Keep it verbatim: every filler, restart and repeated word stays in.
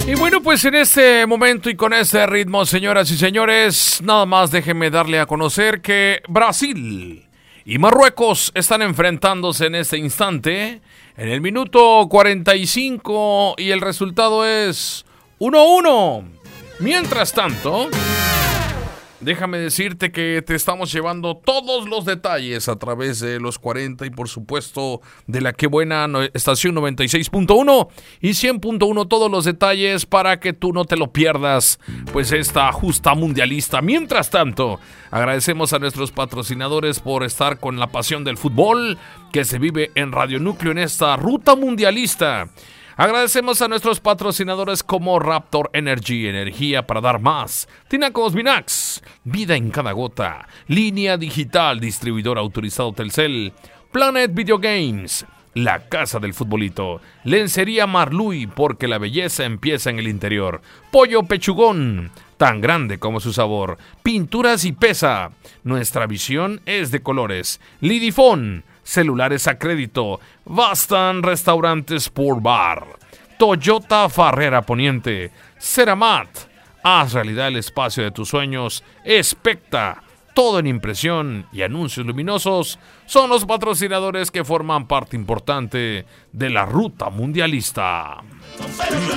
Y bueno, pues en este momento y con este ritmo, señoras y señores, nada más déjenme darle a conocer que Brasil y Marruecos están enfrentándose en este instante, en el minuto cuarenta y cinco, y el resultado es uno a uno. Mientras tanto, déjame decirte que te estamos llevando todos los detalles a través de los cuarenta y por supuesto de la que buena estación noventa y seis punto uno y cien punto uno, todos los detalles para que tú no te lo pierdas, pues esta justa mundialista. Mientras tanto, agradecemos a nuestros patrocinadores por estar con la pasión del fútbol que se vive en Radio Núcleo en esta ruta mundialista. Agradecemos a nuestros patrocinadores como Raptor Energy, energía para dar más, Tinacos Vinax, vida en cada gota, Línea Digital, distribuidor autorizado Telcel, Planet Video Games, la casa del futbolito, Lencería Marluy, porque la belleza empieza en el interior, Pollo Pechugón, tan grande como su sabor, Pinturas y Pesa, nuestra visión es de colores, Lidifón, celulares a crédito, Bastan Restaurantes Sport Bar, Toyota Farrera Poniente, Ceramat, haz realidad el espacio de tus sueños, Especta, todo en impresión y anuncios luminosos, son los patrocinadores que forman parte importante de la ruta mundialista.